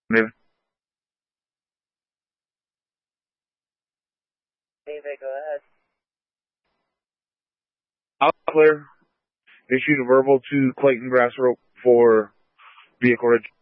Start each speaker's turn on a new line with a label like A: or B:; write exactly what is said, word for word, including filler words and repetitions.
A: David.
B: David, go ahead.
A: Out clear. Issued a verbal to Clayton Grassrope for vehicle registration.